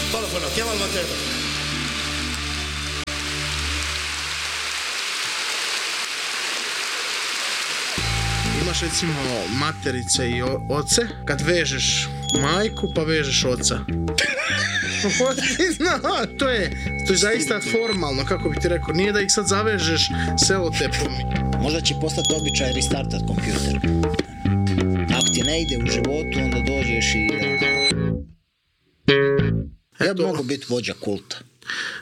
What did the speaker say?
Polofono, chiama il mantello. Imaš recimo materice i oce, kad vežeš majku pa vežeš oca. To je zaista formalno, kako bi ti rekao, nije da ih sad zavežeš selotepom. Možda će postati običaj restartat kompjuter. Ako ti ne ide u životu, onda dođeš i... Ja bi mogu biti vođa kulta.